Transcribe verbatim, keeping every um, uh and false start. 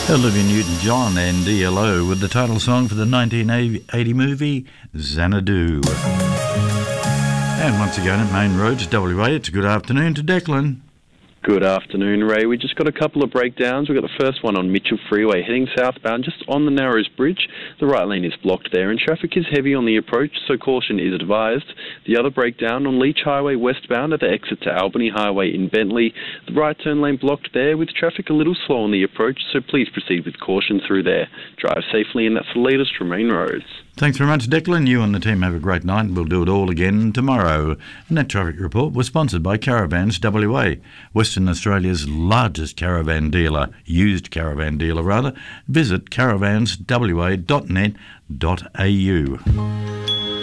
Olivia Newton-John and D L O with the title song for the nineteen eighty movie Xanadu. And once again at Main Roads, W A, it's a good afternoon to Declan. Good afternoon, Ray. We just got a couple of breakdowns. We've got the first one on Mitchell Freeway heading southbound just on the Narrows Bridge. The right lane is blocked there and traffic is heavy on the approach, so caution is advised. The other breakdown on Leach Highway westbound at the exit to Albany Highway in Bentley. The right turn lane blocked there with traffic a little slow on the approach, so please proceed with caution through there. Drive safely, and that's the latest from Main Roads. Thanks very much, Declan. You and the team have a great night. We'll do it all again tomorrow. And that traffic report was sponsored by Caravans W A, Western Australia's largest caravan dealer, used caravan dealer rather. Visit caravans w a dot net dot a u.